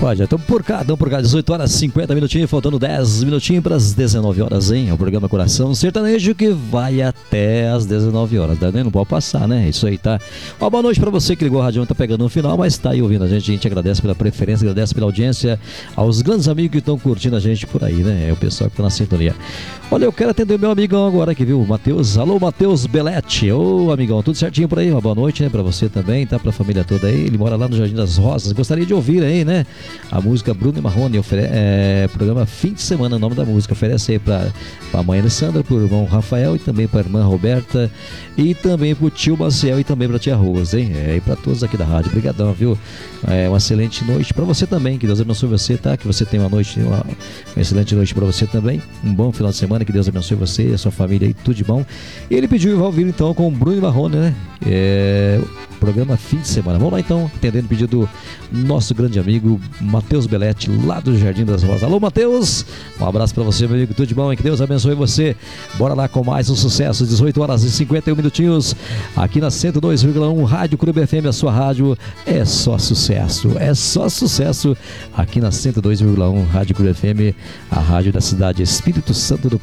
Ó, já estamos por cá, 18 horas 50 minutinhos, faltando 10 minutinhos para as 19 horas, hein? É o programa Coração Sertanejo que vai até as 19 horas, né? Não pode passar, né? Isso aí, tá? Ó, boa noite para você que ligou a rádio, tá pegando no final, mas tá aí ouvindo a gente agradece pela preferência, agradece pela audiência, aos grandes amigos que estão curtindo a gente por aí, né? É o pessoal que tá na sintonia. Olha, eu quero atender o meu amigão agora aqui, viu? Matheus, alô, Matheus Belete. Ô, amigão, tudo certinho por aí? Uma boa noite, né? Pra você também, tá? Pra família toda aí. Ele mora lá no Jardim das Rosas. Gostaria de ouvir aí, né? A música Bruno e Marrone, programa Fim de Semana, o nome da música. Oferece aí pra mãe Alessandra, pro irmão Rafael e também pra irmã Roberta e também pro tio Maciel e também pra tia Rosa, hein? E pra todos aqui da rádio. Obrigadão, viu? Uma excelente noite pra você também. Que Deus abençoe você, tá? Que você tenha uma excelente noite pra você também. Um bom final de semana. Que Deus abençoe você e a sua família aí, tudo de bom. E ele pediu e vai ouvir então com o Bruno e Marrone, né? Programa Fim de Semana. Vamos lá então, atendendo o pedido do nosso grande amigo Matheus Belete, lá do Jardim das Rosas. Alô, Matheus! Um abraço pra você, meu amigo, tudo de bom, e que Deus abençoe você. Bora lá com mais um sucesso, 18 horas e 51 minutinhos, aqui na 102,1 Rádio Clube FM, a sua rádio é só sucesso, aqui na 102,1 Rádio Clube FM, a rádio da cidade Espírito Santo do